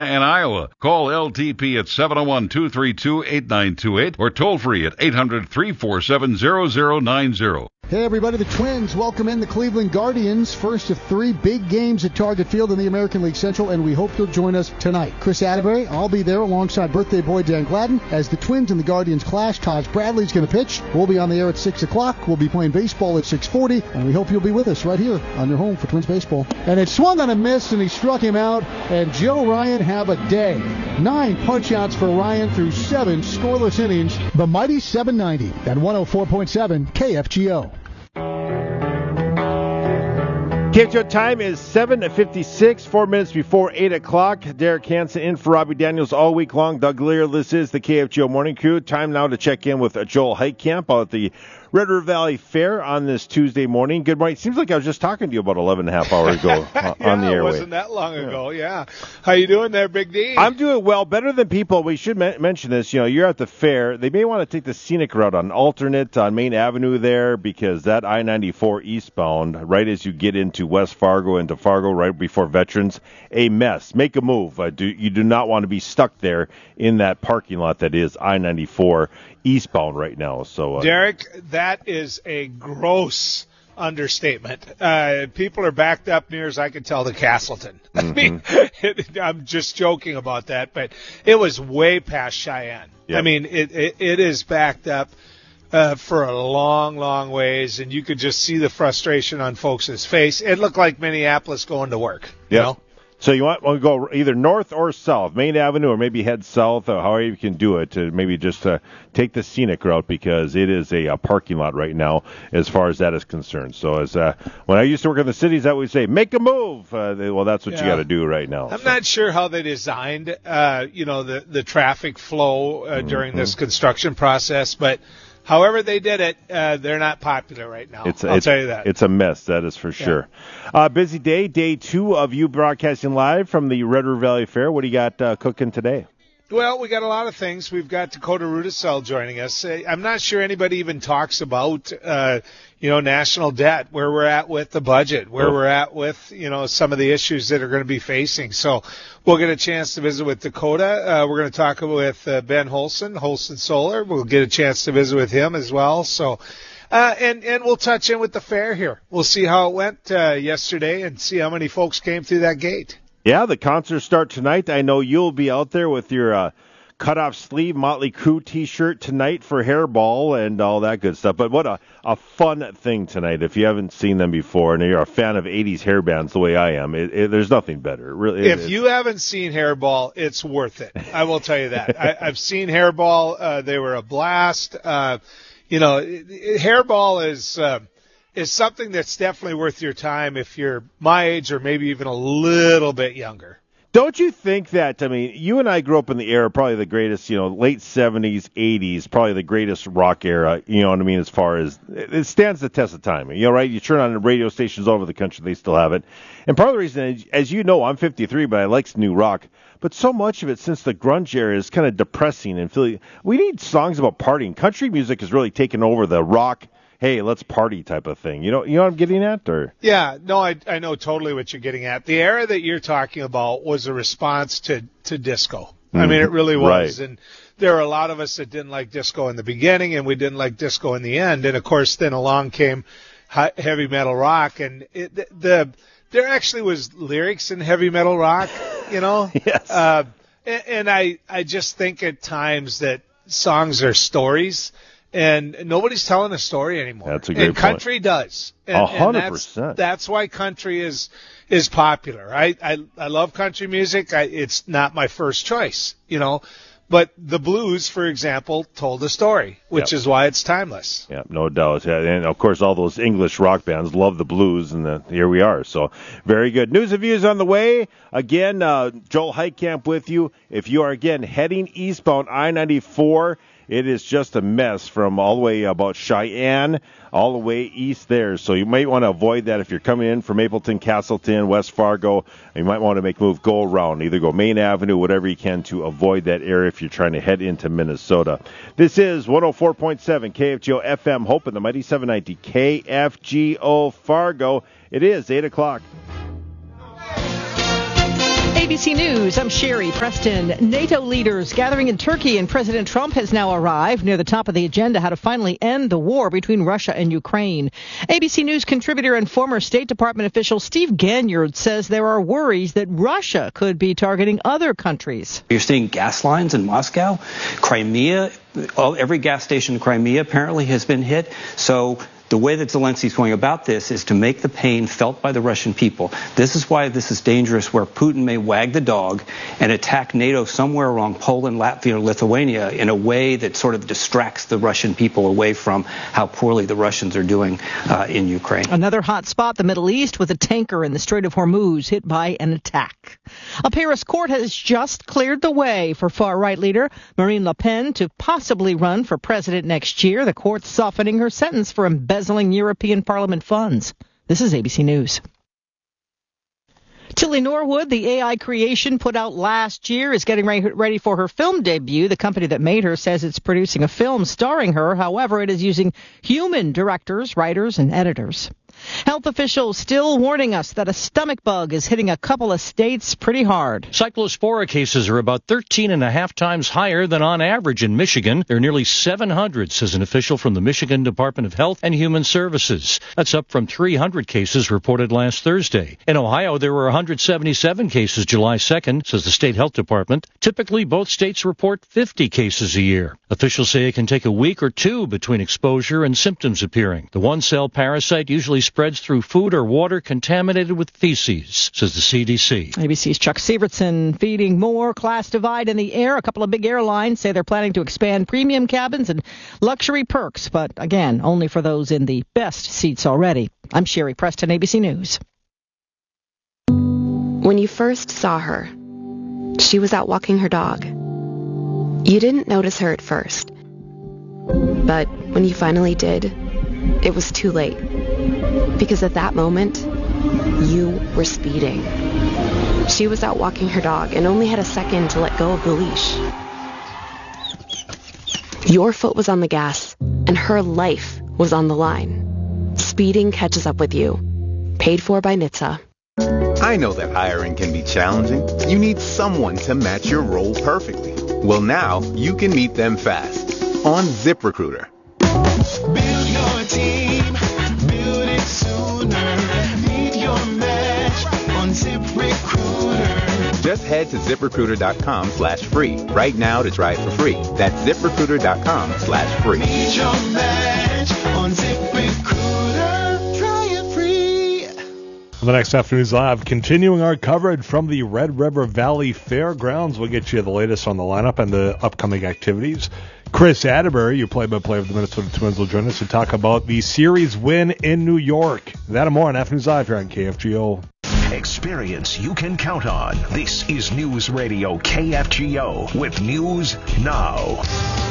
and Iowa. Call LTP at 701-232-8928 or toll free at 800-347-0090. Hey everybody, the Twins welcome in the Cleveland Guardians. First of 3 big games at Target Field in the American League Central, and we hope you'll join us tonight. Chris Atterbury, I'll be there alongside birthday boy Dan Gladden as the Twins and the Guardians clash. Taj Bradley's going to pitch. We'll be on the air at 6 o'clock. We'll be playing baseball at 6:40, and we hope you'll be with us right here on your home for Twins baseball. And it swung on a miss, and he struck him out, and Joe Ryan have a day. 9 punch-outs for Ryan through 7 scoreless innings. The mighty 790 at 104.7 KFGO. KFGO time is 7:56, 4 minutes before 8 o'clock. Derek Hansen in for Robbie Daniels all week long. Doug Lear, this is the KFGO Morning Crew. Time now to check in with Joel Heitkamp out at the Red River Valley Fair on this Tuesday morning. Good morning. Seems like I was just talking to you about 11 and a half hours ago on the airway. It wasn't that long ago, yeah. How you doing there, Big D? I'm doing well, better than people. We should mention this. You know, you're at the fair. They may want to take the scenic route on alternate on Main Avenue there because that I-94 eastbound, right as you get into West Fargo, into Fargo, right before Veterans, a mess. Make a move. You do not want to be stuck there in that parking lot that is I-94 eastbound right now. So, Derek, that is a gross understatement. People are backed up near as I can tell to Castleton. I mean, I'm just joking about that, but it was way past Cheyenne. Yep. I mean, it is backed up for a long, long ways, and you could just see the frustration on folks' face. It looked like Minneapolis going to work. You know? So you want to go either north or south, Main Avenue, or maybe head south, or however you can do it, to maybe just take the scenic route because it is a parking lot right now as far as that is concerned. So as when I used to work in the cities, I would say, make a move. Well, that's what you got to do right now. I'm not sure how they designed, the traffic flow during this construction process, but however they did it, they're not popular right now. I'll tell you that. It's a mess, that is for sure. Busy day 2 of you broadcasting live from the Red River Valley Fair. What do you got cooking today? Well, we got a lot of things. We've got Dakota Rudisell joining us. I'm not sure anybody even talks about, national debt, where we're at with the budget, where we're at with, some of the issues that are going to be facing. So we'll get a chance to visit with Dakota. We're going to talk with Ben Holson Solar. We'll get a chance to visit with him as well. So, and we'll touch in with the fair here. We'll see how it went yesterday and see how many folks came through that gate. Yeah, the concerts start tonight. I know you'll be out there with your cut-off sleeve Motley Crue T-shirt tonight for Hairball and all that good stuff. But what a fun thing tonight. If you haven't seen them before and you're a fan of 80s hair bands the way I am, there's nothing better. Really, if you haven't seen Hairball, it's worth it. I will tell you that. I've seen Hairball. They were a blast. Hairball is something that's definitely worth your time if you're my age or maybe even a little bit younger. Don't you think that, you and I grew up in the era, probably the greatest, late 70s, 80s, probably the greatest rock era, as far as it stands the test of time, right? You turn on the radio stations all over the country, they still have it. And part of the reason, as you know, I'm 53, but I like new rock. But so much of it since the grunge era is kind of depressing and we need songs about partying. Country music has really taken over the rock, hey, let's party type of thing. You know what I'm getting at? Or yeah, no, I know totally what you're getting at. The era that you're talking about was a response to disco. I mean, it really was. Right. And there are a lot of us that didn't like disco in the beginning, and we didn't like disco in the end. And, of course, then along came heavy metal rock. And there actually was lyrics in heavy metal rock, Yes. And I just think at times that songs are stories. And nobody's telling a story anymore. That's a great point. And country does. 100%. That's why country is popular. I love country music. It's not my first choice, But the blues, for example, told a story, which is why it's timeless. Yeah, no doubt. And, of course, all those English rock bands love the blues, and here we are. So, very good. News and views on the way. Again, Joel Heitkamp with you. If you are, again, heading eastbound I-94, it is just a mess from all the way about Cheyenne all the way east there. So you might want to avoid that if you're coming in from Mapleton, Castleton, West Fargo. You might want to go around, either go Main Avenue, whatever you can to avoid that area if you're trying to head into Minnesota. This is 104.7 KFGO FM Hope and the Mighty 790 KFGO Fargo. It is 8 o'clock. ABC News, I'm Sherry Preston. NATO leaders gathering in Turkey, and President Trump has now arrived. Near the top of the agenda, how to finally end the war between Russia and Ukraine. ABC News contributor and former State Department official Steve Ganyard says there are worries that Russia could be targeting other countries. You're seeing gas lines in Moscow, Crimea. Every gas station in Crimea apparently has been hit. So the way that Zelensky's going about this is to make the pain felt by the Russian people. This is why this is dangerous, where Putin may wag the dog and attack NATO somewhere around Poland, Latvia, or Lithuania in a way that sort of distracts the Russian people away from how poorly the Russians are doing in Ukraine. Another hot spot, the Middle East, with a tanker in the Strait of Hormuz hit by an attack. A Paris court has just cleared the way for far-right leader Marine Le Pen to possibly run for president next year. The court's softening her sentence for embezzling European Parliament funds. This is ABC News. Tilly Norwood, the AI creation put out last year, is getting ready for her film debut. The company that made her says it's producing a film starring her. However, it is using human directors, writers, and editors. Health officials still warning us that a stomach bug is hitting a couple of states pretty hard. Cyclospora cases are about 13.5 times higher than on average in Michigan. There are nearly 700, says an official from the Michigan Department of Health and Human Services. That's up from 300 cases reported last Thursday. In Ohio, there were 177 cases July 2nd, says the state health department. Typically, both states report 50 cases a year. Officials say it can take a week or two between exposure and symptoms appearing. The one-cell parasite usually spreads through food or water contaminated with feces, says the CDC. ABC's Chuck Severson. Feeding more class divide in the air. A couple of big airlines say they're planning to expand premium cabins and luxury perks, but again, only for those in the best seats already. I'm Sherry Preston, ABC News. When you first saw her, she was out walking her dog. You didn't notice her at first, but when you finally did, it was too late. Because at that moment, you were speeding. She was out walking her dog and only had a second to let go of the leash. Your foot was on the gas, and her life was on the line. Speeding catches up with you. Paid for by NHTSA. I know that hiring can be challenging. You need someone to match your role perfectly. Well, now you can meet them fast on ZipRecruiter. Build your team. Build it sooner. Meet your match on ZipRecruiter. Just head to ZipRecruiter.com/free right now to try it for free. That's ZipRecruiter.com/free. Meet your match on ZipRecruiter. Try it free. On the next Afternoons Live, continuing our coverage from the Red River Valley Fairgrounds. We'll get you the latest on the lineup and the upcoming activities. Chris Atterbury, your play-by-play of the Minnesota Twins, will join us to talk about the series win in New York. That and more on Afternoons Live here on KFGO. Experience you can count on. This is News Radio KFGO with News Now.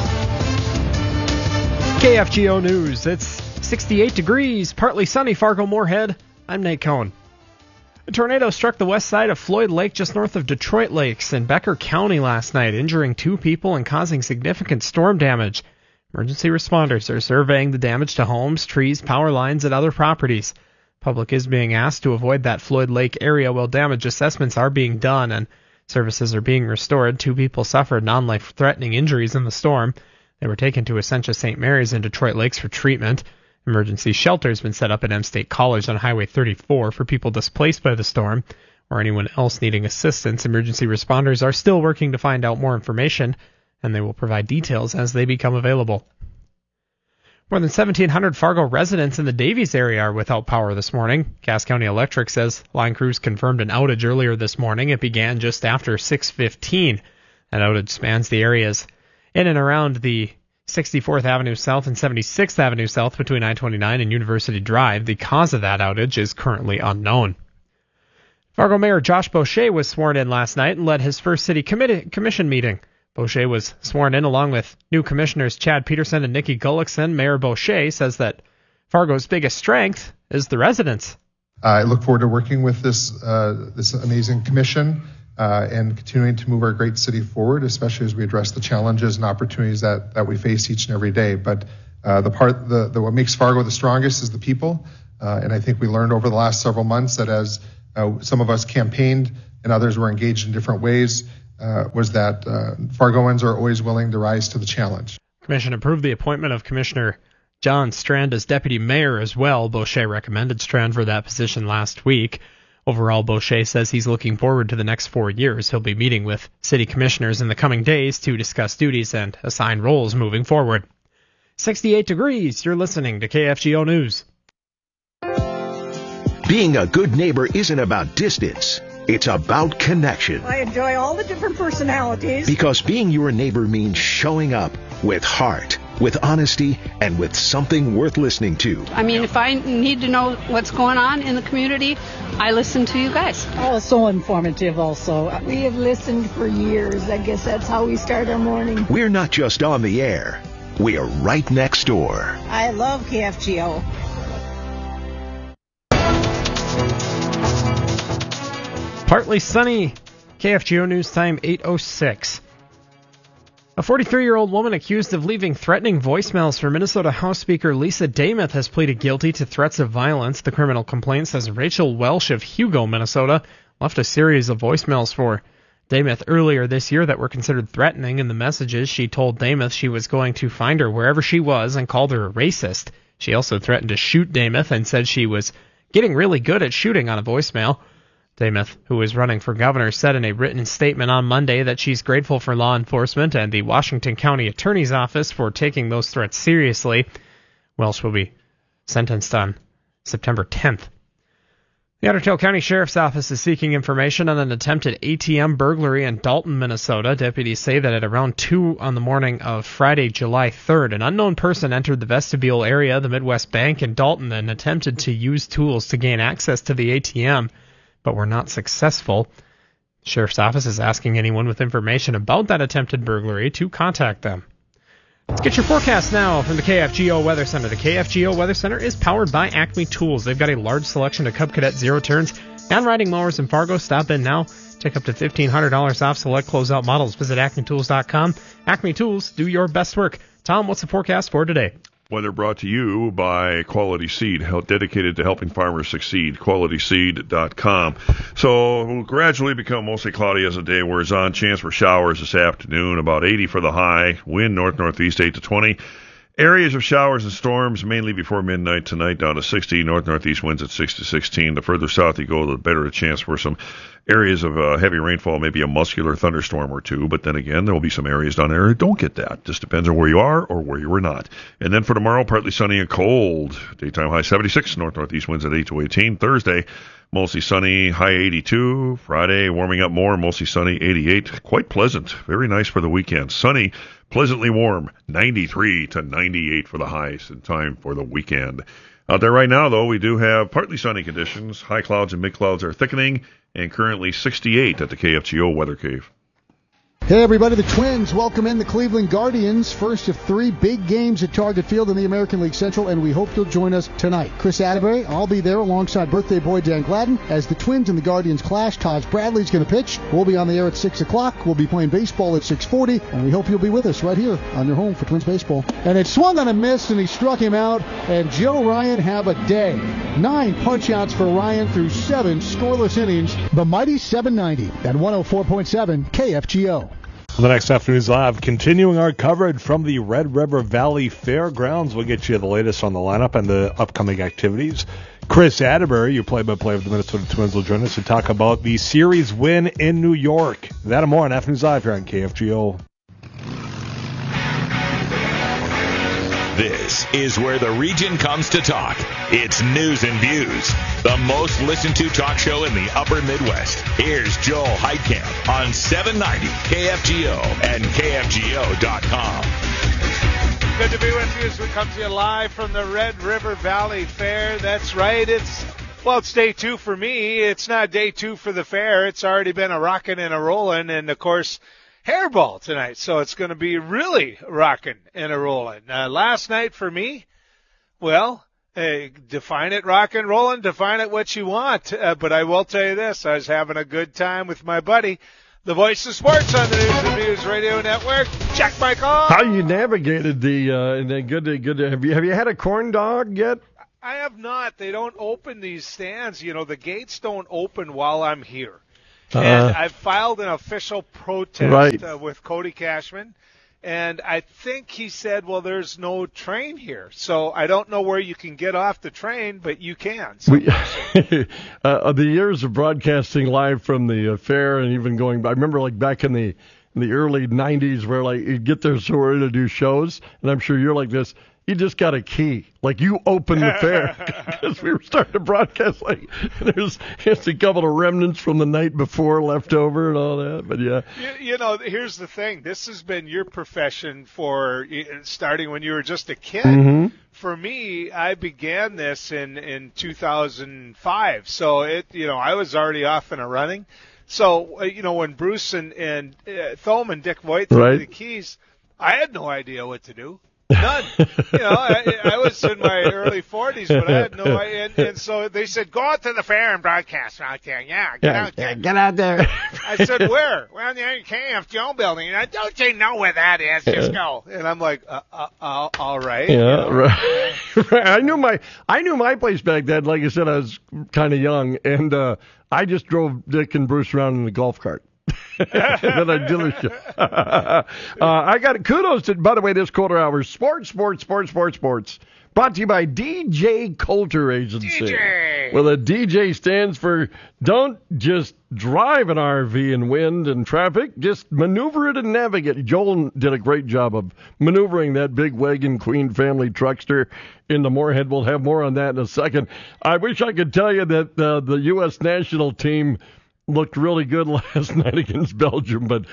KFGO News. It's 68 degrees, partly sunny, Fargo-Moorhead. I'm Nate Cohn. A tornado struck the west side of Floyd Lake just north of Detroit Lakes in Becker County last night, injuring 2 people and causing significant storm damage. Emergency responders are surveying the damage to homes, trees, power lines, and other properties. Public is being asked to avoid that Floyd Lake area while damage assessments are being done and services are being restored. 2 people suffered non-life-threatening injuries in the storm. They were taken to Essentia St. Mary's in Detroit Lakes for treatment. Emergency shelter has been set up at M State College on Highway 34 for people displaced by the storm or anyone else needing assistance. Emergency responders are still working to find out more information, and they will provide details as they become available. More than 1,700 Fargo residents in the Davies area are without power this morning. Cass County Electric says line crews confirmed an outage earlier this morning. It began just after 6:15. That outage spans the areas in and around the 64th Avenue South and 76th Avenue South between I-29 and University Drive. The cause of that outage is currently unknown. Fargo Mayor Josh Boucher was sworn in last night and led his first city commission meeting. Boucher was sworn in along with new commissioners Chad Peterson and Nikki Gullickson. Mayor Boucher says that Fargo's biggest strength is the residents. I look forward to working with this amazing commission and continuing to move our great city forward, especially as we address the challenges and opportunities that we face each and every day. But what makes Fargo the strongest is the people. And I think we learned over the last several months that as some of us campaigned and others were engaged in different ways, was that Fargoans are always willing to rise to the challenge. Commission approved the appointment of Commissioner John Strand as deputy mayor as well. Boucher recommended Strand for that position last week. Overall, Boucher says he's looking forward to the next 4 years. He'll be meeting with city commissioners in the coming days to discuss duties and assign roles moving forward. 68 degrees. You're listening to KFGO News. Being a good neighbor isn't about distance. It's about connection. I enjoy all the different personalities. Because being your neighbor means showing up with heart, with honesty, and with something worth listening to. I mean, if I need to know what's going on in the community, I listen to you guys. Oh, so informative also. We have listened for years. I guess that's how we start our morning. We're not just on the air. We are right next door. I love KFGO. Partly sunny. KFGO News Time 8:06. A 43-year-old woman accused of leaving threatening voicemails for Minnesota House Speaker Lisa Demuth has pleaded guilty to threats of violence. The criminal complaint says Rachel Welsh of Hugo, Minnesota, left a series of voicemails for Demuth earlier this year that were considered threatening. In the messages, she told Demuth she was going to find her wherever she was and called her a racist. She also threatened to shoot Demuth and said she was getting really good at shooting on a voicemail. Demuth, who is running for governor, said in a written statement on Monday that she's grateful for law enforcement and the Washington County Attorney's Office for taking those threats seriously. Welsh will be sentenced on September 10th. The Otter Tail County Sheriff's Office is seeking information on an attempted ATM burglary in Dalton, Minnesota. Deputies say that at around 2 on the morning of Friday, July 3rd, an unknown person entered the vestibule area of the Midwest Bank in Dalton and attempted to use tools to gain access to the ATM, but were not successful. The Sheriff's Office is asking anyone with information about that attempted burglary to contact them. Let's get your forecast now from the KFGO Weather Center. The KFGO Weather Center is powered by Acme Tools. They've got a large selection of Cub Cadet zero turns and riding mowers in Fargo. Stop in now. Take up to $1,500 off select closeout models. Visit acmetools.com. Acme Tools, do your best work. Tom, what's the forecast for today? Weather brought to you by Quality Seed, dedicated to helping farmers succeed, qualityseed.com. So we'll gradually become mostly cloudy as the day wears on. Chance for showers this afternoon, about 80 for the high. Wind north-northeast 8 to 20. Areas of showers and storms mainly before midnight tonight, down to 60. North-northeast winds at 6 to 16. The further south you go, the better a chance for some areas of heavy rainfall, maybe a muscular thunderstorm or two. But then again, there will be some areas down there that don't get that. Just depends on where you are or where you are not. And then for tomorrow, partly sunny and cold. Daytime high 76. North-northeast winds at 8 to 18. Thursday, mostly sunny, high 82. Friday, warming up more, mostly sunny, 88. Quite pleasant. Very nice for the weekend. Sunny, pleasantly warm, 93 to 98 for the highs in time for the weekend. Out there right now, though, we do have partly sunny conditions. High clouds and mid clouds are thickening, and currently 68 at the KFGO Weather Cave. Hey everybody, the Twins welcome in the Cleveland Guardians, first of 3 big games at Target Field in the American League Central, and we hope you'll join us tonight. Chris Atterbury, I'll be there alongside birthday boy Dan Gladden as the Twins and the Guardians clash. Taj Bradley's going to pitch. We'll be on the air at 6 o'clock. We'll be playing baseball at 6:40, and we hope you'll be with us right here on your home for Twins baseball. And it swung on a miss, and he struck him out, and Joe Ryan have a day. 9 punch-outs for Ryan through 7 scoreless innings. The mighty 790 at 104.7 KFGO. On the next afternoon's live, continuing our coverage from the Red River Valley Fairgrounds. We'll get you the latest on the lineup and the upcoming activities. Chris Atterbury, your play-by-play of the Minnesota Twins, will join us to talk about the series win in New York. That and more on Afternoons Live here on KFGO. This is where the region comes to talk. It's News and Views, the most listened to talk show in the upper Midwest. Here's Joel Heitkamp on 790 KFGO and KFGO.com. Good to be with you as we come to you live from the Red River Valley Fair. That's right. It's day 2 for me. It's not day 2 for the fair. It's already been a rockin' and a rollin', and of course, hairball tonight, so it's going to be really rocking and a rolling. Last night for me, well, define it rock and rolling, define it what you want. But I will tell you this, I was having a good time with my buddy, the voice of sports on the News and Views Radio Network, Jack Michael. How you navigated the good. Have you had a corn dog yet? I have not. They don't open these stands. You know, the gates don't open while I'm here. And I filed an official protest with Cody Cashman. And I think he said, well, there's no train here. So I don't know where you can get off the train, but you can. So the years of broadcasting live from the fair and even going, I remember like back in the early 90s where like you'd get there so early to do shows, and I'm sure you're like this. You just got a key. Like you opened the fair because we were starting to broadcast. Like there's just a couple of remnants from the night before left over and all that. But yeah, you know, here's the thing. This has been your profession for starting when you were just a kid. Mm-hmm. For me, I began this in 2005. So I was already off and running. So when Bruce and Thome and Dick Voigt threw me the keys, I had no idea what to do. None. I was in my early 40s, but I had no idea. And so they said, go out to the fair and broadcast out there. Yeah, get out there. Get out there. I said, where? Well, the KFGO building. And don't you know where that is? Just go. And I'm like, all right. Yeah, right. I knew my place back then. Like I said, I was kind of young, and I just drove Dick and Bruce around in the golf cart. And then I did a show. I got kudos to, by the way, this quarter hour, sports. Brought to you by DJ Coulter Agency. DJ. Well, the DJ stands for don't just drive an RV in wind and traffic, just maneuver it and navigate. Joel did a great job of maneuvering that big Wagon Queen family truckster into Moorhead. We'll have more on that in a second. I wish I could tell you that the U.S. national team looked really good last night against Belgium, but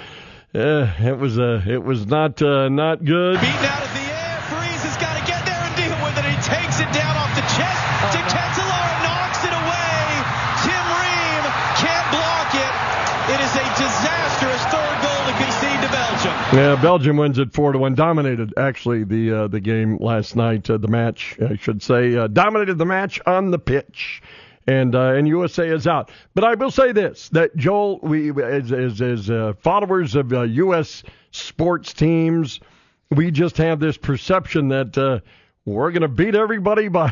it was not good. Beaten out of the air, Freeze has got to get there and deal with it. He takes it down off the chest to Ketelare, knocks it away. Tim Ream can't block it. It is a disastrous third goal to concede to Belgium. Yeah, Belgium wins it 4-1. Dominated actually the game last night. The match, I should say, dominated the match on the pitch. And USA is out. But I will say this, that Joel, we as followers of U.S. sports teams, we just have this perception that we're going to beat everybody by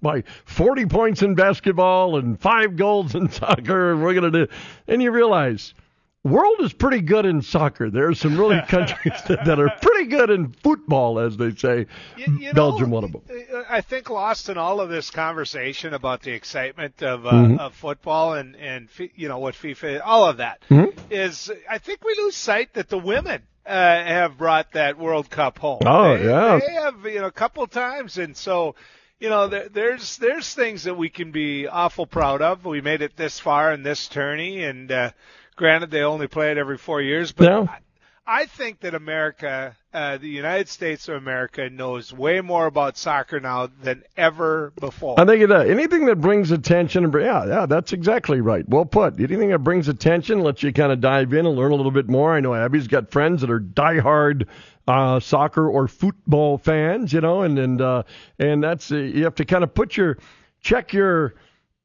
40 points in basketball and 5 goals in soccer, and we're going to do. And you realize, world is pretty good in soccer. There are some really countries that are pretty good in football, as they say. Belgium, one of them. I think lost in all of this conversation about the excitement of football and what FIFA, all of that, is I think we lose sight that the women have brought that World Cup home. Oh, They have, a couple times, and so. There's things that we can be awful proud of. We made it this far in this tourney, and granted, they only play it every 4 years, but I think that America, the United States of America, knows way more about soccer now than ever before. I think anything that brings attention, that's exactly right. Well put. Anything that brings attention lets you kind of dive in and learn a little bit more. I know Abby's got friends that are diehard soccer or football fans, and that's you have to kind of check your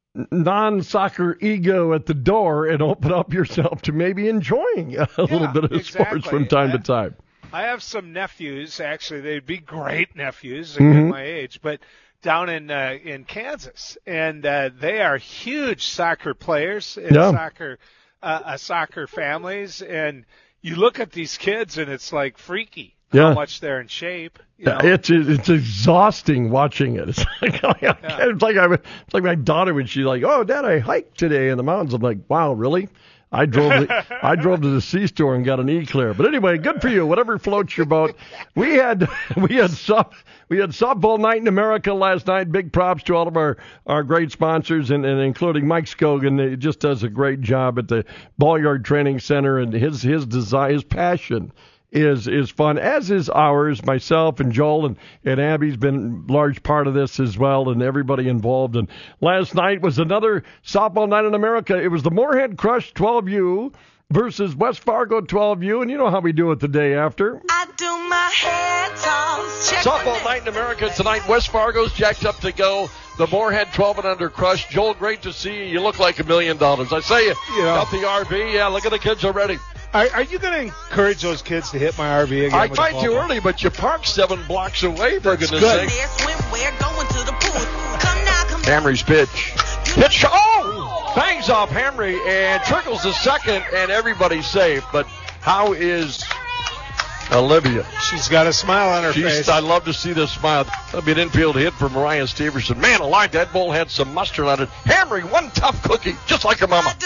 non-soccer ego at the door and open up yourself to maybe enjoying a little bit of sports from time to time. I have some nephews, actually. They'd be great nephews, again, my age, but down in Kansas, and they are huge soccer players and soccer families, and you look at these kids and it's like freaky how much they're in shape. It's exhausting watching it. It's like my daughter when she's like, "Oh, Dad, I hiked today in the mountains." I'm like, "Wow, really?" I drove to the C-store and got an Eclair. But anyway, good for you. Whatever floats your boat. We had softball night in America last night. Big props to all of our great sponsors and including Mike Scogan. He just does a great job at the Ball-Yard Training Center, and his desire, his passion is fun, as is ours. Myself and Joel and Abby's been a large part of this as well, and everybody involved. And last night was another softball night in America. It was the Moorhead Crush 12U versus West Fargo 12U, and you know how we do it the day after. I do my head toss. Softball night in America tonight. West Fargo's jacked up to go. The Moorhead 12 and under Crush. Joel, great to see you. You look like $1 million. I say you got the RV. Yeah, look at the kids already. Are you going to encourage those kids to hit my RV again? I tried to early, but you parked 7 blocks away, for goodness sake. Camry's pitch. Pitch. Oh! Bangs off Henry and trickles the second, and everybody's safe. But how is Olivia? She's got a smile on her face. I love to see this smile. That'll be an infield hit for Mariah Steverson. Man alive, that ball had some mustard on it. Henry, one tough cookie, just like her mama.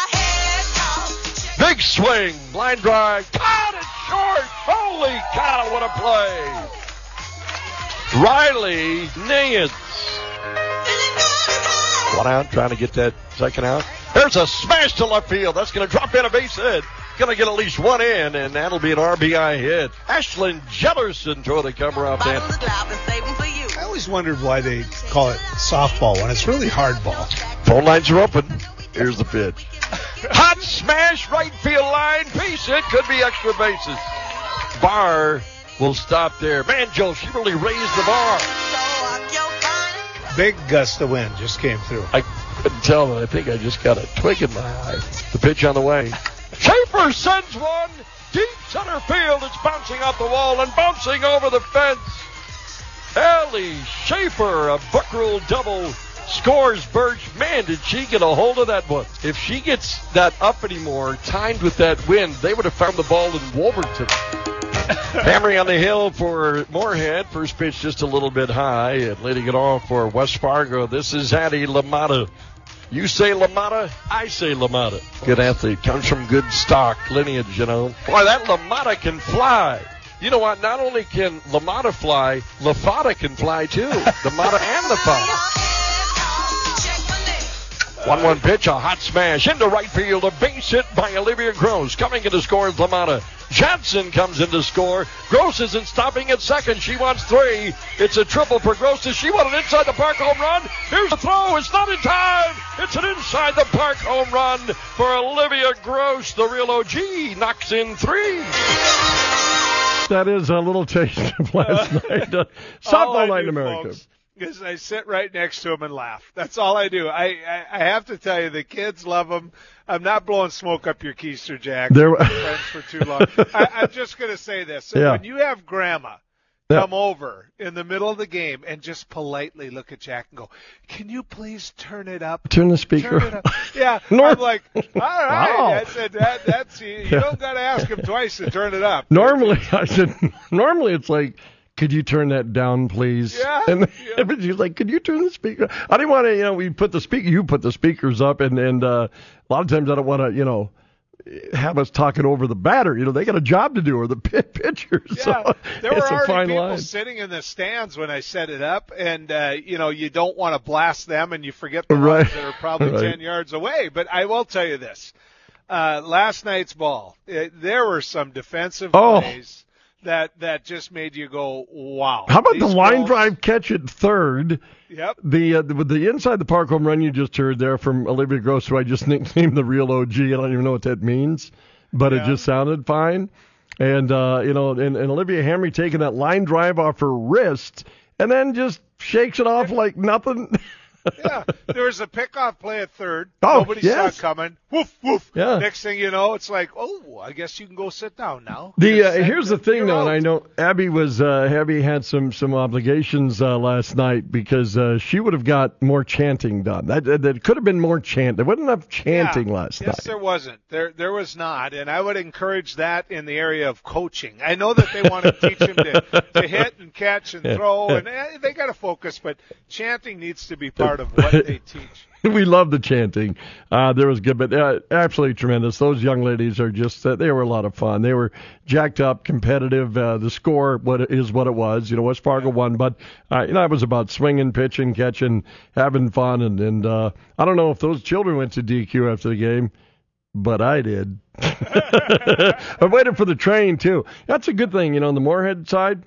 Big swing, line drive, caught it short. Holy cow, what a play. Riley Nance. One out, trying to get that second out. There's a smash to left field. That's going to drop in a base hit. Going to get at least one in, and that'll be an RBI hit. Ashlyn Jellerson throw the cover out there. I always wondered why they call it softball when it's really hardball. Phone lines are open. Here's the pitch. Hot smash, right field line, base hit, could be extra bases. Barr will stop there. Man, Joe, she really raised the bar. Big gust of wind just came through. I couldn't tell, but I think I just got a twig in my eye. The pitch on the way. Schaefer sends one deep center field. It's bouncing off the wall and bouncing over the fence. Ellie Schaefer, a book rule double, scores Birch. Man, did she get a hold of that one. If she gets that up anymore, timed with that wind, they would have found the ball in Wolverton. Hammering on the hill for Moorhead. First pitch just a little bit high, and leading it off for West Fargo. This is Addie LaMotta. You say LaMotta, I say LaMotta. Good athlete, comes from good stock, lineage, you know. Boy, that LaMotta can fly. You know what? Not only can LaMotta fly, LaFata can fly too. LaMotta and LaFata. 1-1 pitch, a hot smash into right field, a base hit by Olivia Gross. Coming in to score is LaMotta. Johnson comes in to score. Gross isn't stopping at second. She wants 3. It's a triple for Gross. Does she want an inside the park home run? Here's the throw. It's not in time. It's an inside the park home run for Olivia Gross. The real OG knocks in 3. That is a little taste of last night. Softball Night in America. Because I sit right next to him and laugh. That's all I do. I have to tell you, the kids love them. I'm not blowing smoke up your keister, Jack. We've been friends for too long. I'm just going to say this. Yeah. When you have Grandma come over in the middle of the game and just politely look at Jack and go, "Can you please turn it up? Turn the speaker Turn it up." Yeah. I'm like, all right. Wow. I said, that's you don't got to ask him twice to turn it up. Normally it's like, "Could you turn that down, please?" Yeah. And she's like, "Could you turn the speaker?" I didn't want to, we put the speaker, you put the speakers up, and a lot of times I don't want to, have us talking over the batter. They got a job to do, or the pitcher. Yeah. So there were it's a already fine people line. sitting in the stands when I set it up, and you don't want to blast them, and you forget the ones that are probably 10 yards away. But I will tell you this: last night's ball, there were some defensive plays that just made you go, wow. How about the line drive catch at third? Yep. The inside the park home run you just heard there from Olivia Gross, who I just nicknamed the real OG. I don't even know what that means, but it just sounded fine. And and Olivia Henry taking that line drive off her wrist and then just shakes it off like nothing. Yeah, there was a pickoff play at third. Nobody saw it coming. Woof, woof. Yeah. Next thing you know, it's like, I guess you can go sit down now. Here's the thing, though, and I know Abby had some obligations last night because she would have got more chanting done. That could have been more chant. There wasn't enough chanting last night. Yes, there wasn't. There was not, and I would encourage that in the area of coaching. I know that they want to teach them to hit and catch and throw, and they got to focus, but chanting needs to be part of what they teach. We love the chanting. There was good, but absolutely tremendous. Those young ladies are just, they were a lot of fun. They were jacked up, competitive. The score what it was. West Fargo won, but it was about swinging, pitching, catching, having fun, and I don't know if those children went to DQ after the game, but I did. I waited for the train too. That's a good thing, on the Moorhead side.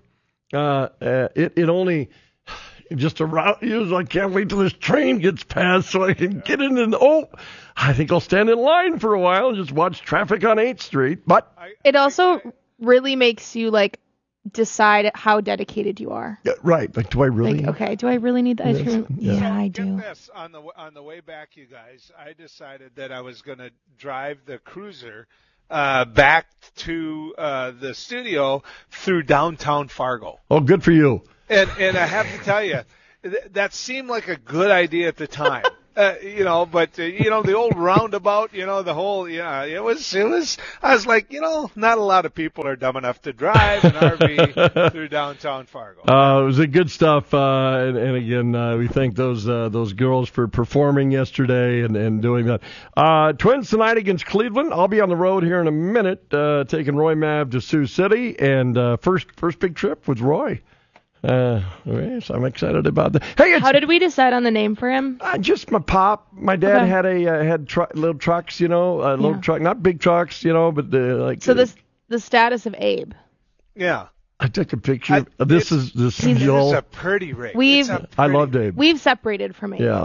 It only. Just around, I can't wait till this train gets past so I can get in and I think I'll stand in line for a while and just watch traffic on 8th Street. But it also really makes you decide how dedicated you are. Yeah, right. Do I really? Do I really need the ice cream? Yeah, I do. Get this, on the way back, you guys, I decided that I was going to drive the cruiser back to the studio through downtown Fargo. Oh, good for you. And I have to tell you, that seemed like a good idea at the time. But the old roundabout, the whole, it was. I was like, not a lot of people are dumb enough to drive an RV through downtown Fargo. It was a good stuff, and again, we thank those girls for performing yesterday and doing that. Twins tonight against Cleveland. I'll be on the road here in a minute, taking Roy Mav to Sioux City, and first big trip with Roy. Yes, I'm excited about that. Hey, how did we decide on the name for him? Just my pop. My dad had little trucks, little truck, not big trucks, but like. So the status of Abe. Yeah. I took a picture. This is Joel. This is a pretty ring. I loved Abe. We've separated from Abe. Yeah.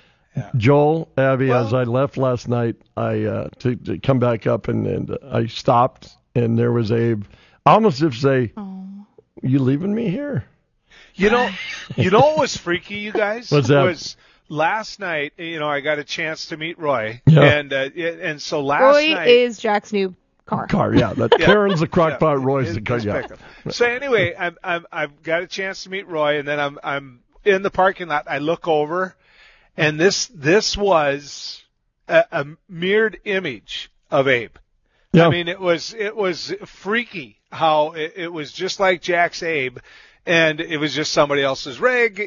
Joel, Abby, as I left last night, I to come back up and I stopped and there was Abe. Almost as if to say, "You leaving me here?" You know what was freaky, you guys? What's that? Was last night, I got a chance to meet Roy. Yeah. And so last night. Roy is Jack's new car. Karen's the crockpot, Roy's the car. Yeah. So anyway, I've got a chance to meet Roy, and then I'm in the parking lot. I look over, and this was a mirrored image of Abe. Yeah. I mean, it was freaky how it was just like Jack's Abe. And it was just somebody else's rig,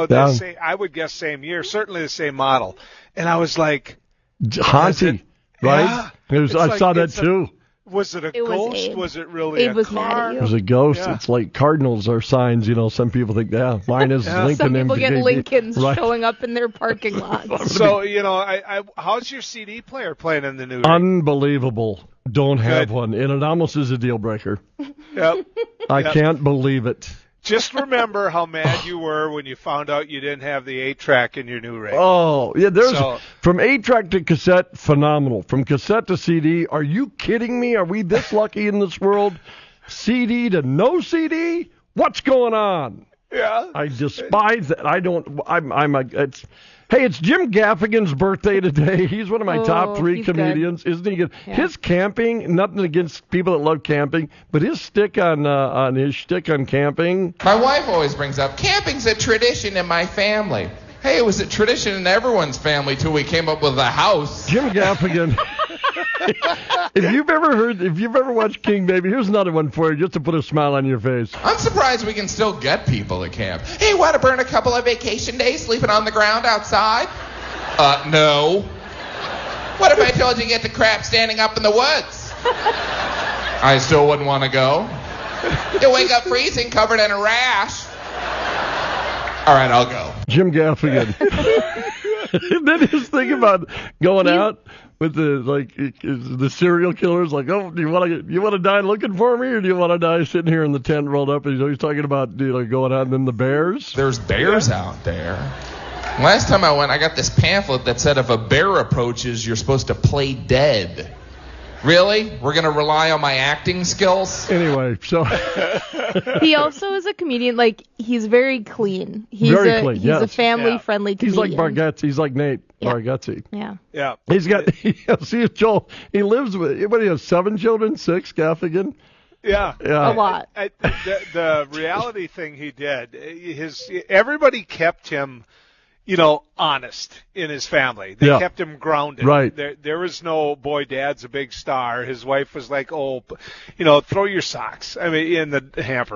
I would guess same year, certainly the same model. And I was like, haunting, right? Yeah. I saw that too. Was it a ghost? Was it really Abe a car? It was a ghost. Yeah. It's like cardinals are signs, some people think, mine is Lincoln. Some people get Lincolns right. showing up in their parking lots. So, how's your CD player playing in the new rig? Unbelievable. Don't have one. And it almost is a deal breaker. Yep. I can't believe it. Just remember how mad you were when you found out you didn't have the 8-track in your new rig. Oh, yeah, from 8-track to cassette, phenomenal. From cassette to CD, are you kidding me? Are we this lucky in this world? CD to no CD? What's going on? Yeah. I despise that. It's Jim Gaffigan's birthday today. He's one of my top 3 comedians. Good. Isn't he good? Yeah. His camping, nothing against people that love camping, but his shtick on camping. My wife always brings up, camping's a tradition in my family. Hey, it was a tradition in everyone's family till we came up with a house. Jim Gaffigan. If you've ever watched King Baby, here's another one for you, just to put a smile on your face. I'm surprised we can still get people to camp. Hey, want to burn a couple of vacation days sleeping on the ground outside? No. What if I told you get the crap standing up in the woods? I still wouldn't want to go. You'll wake up freezing, covered in a rash. All right, I'll go. Jim Gaffigan. And then his thing about going out with the serial killers, like, do you want to die looking for me, or do you want to die sitting here in the tent rolled up? And he's talking about going out, and then the bears. There's bears out there. Last time I went, I got this pamphlet that said if a bear approaches, you're supposed to play dead. Really? We're going to rely on my acting skills? Anyway, so... He also is a comedian. He's very clean. He's a family-friendly comedian. He's like Bargatze. He's like Nate Bargatze. Yeah. Yeah. He's got... See, Joel, he lives with... What do you have, 7 children? 6, Gaffigan? Yeah. A lot. The reality thing he did, everybody kept him... honest in his family. They kept him grounded. Right. There was no, boy, Dad's a big star. His wife was like, throw your socks. In the hamper.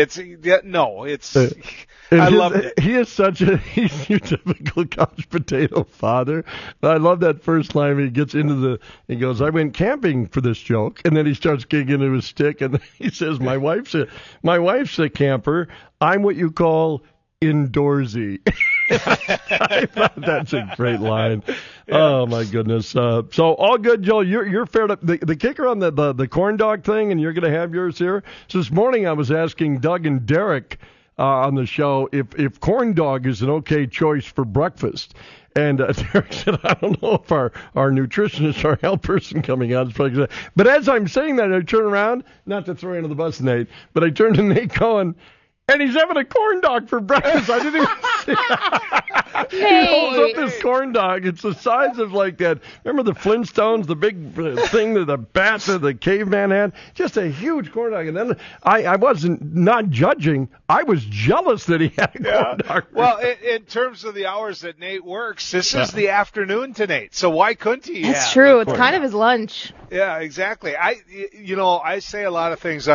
I loved it. He is he's your typical couch potato father. I love that first line. He gets he goes, I went camping for this joke. And then he starts gigging into his stick. And he says, my wife's a camper. I'm what you call indoorsy. I thought that's a great line. Yeah. Oh my goodness. So all good, Joel. You're fair to the kicker on the corn dog thing, and you're going to have yours here. So this morning I was asking Doug and Derek on the show if corn dog is an okay choice for breakfast. And Derek said, I don't know if our nutritionist, our health person coming out is probably going to. But as I'm saying that, I turn around, not to throw you under the bus, Nate, but I turn to Nate Cohen. And he's having a corn dog for breakfast. I didn't even see Hey. He holds up this corn dog. It's the size of like that. Remember the Flintstones, the big thing that the bat that the caveman had? Just a huge corn dog. And then I wasn't not judging. I was jealous that he had a corn dog. Well, in terms of the hours that Nate works, this is the afternoon to Nate. So why couldn't he? That's true. It's kind of his lunch. Yeah, exactly. I say a lot of things